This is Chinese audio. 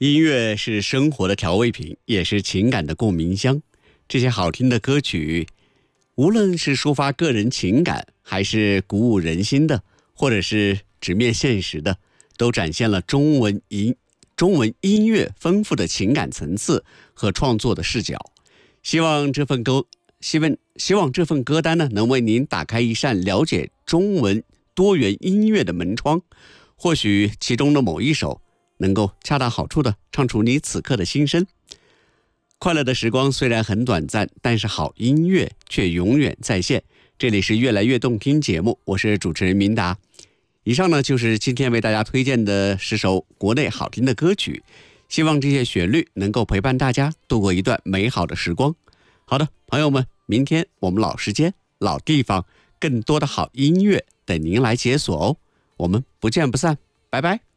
音乐是生活的调味品，也是情感的共鸣箱。这些好听的歌曲，无论是抒发个人情感，还是鼓舞人心的，或者是直面现实的，都展现了中文音乐丰富的情感层次和创作的视角。希望这份歌单呢，能为您打开一扇了解中文多元音乐的门窗。或许其中的某一首能够恰到好处地唱出你此刻的心声。快乐的时光虽然很短暂，但是好音乐却永远在线。这里是越来越动听节目，我是主持人明达。以上呢，就是今天为大家推荐的10首国内好听的歌曲，希望这些旋律能够陪伴大家度过一段美好的时光。好的，朋友们，明天我们老时间老地方更多的好音乐等您来解锁哦。我们不见不散，拜拜。